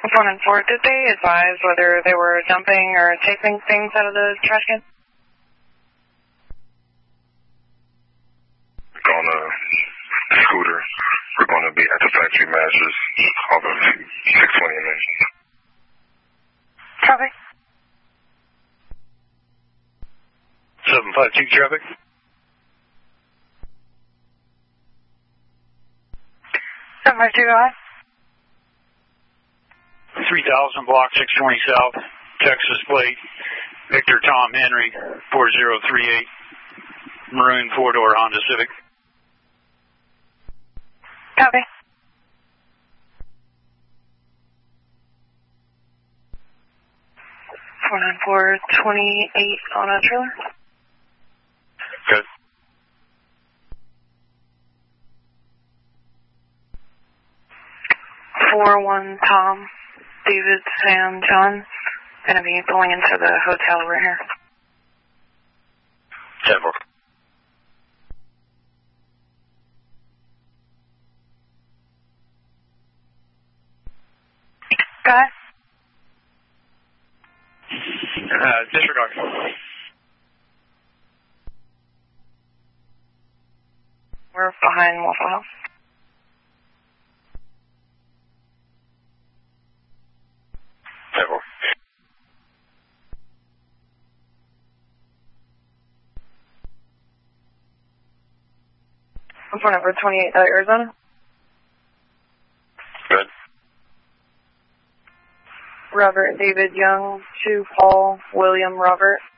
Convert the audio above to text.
Phone and forward, did they advise whether they were dumping or taking things out of the trash can? On a scooter. We're going to be at the factory managers off of 620 and then. Traffic. 752 traffic. 752, go ahead. 3000 block 620 South, Texas plate, Victor Tom Henry, 4038, maroon 4-door Honda Civic. Copy. Four 49428 on a trailer. Good. Four one Tom, David, Sam, John. Gonna be pulling into the hotel right here. 10-4. Go ahead. Disregard. We're behind Waffle House. Phone number 28 Arizona. Good. Robert David Young, 2 Paul William Robert.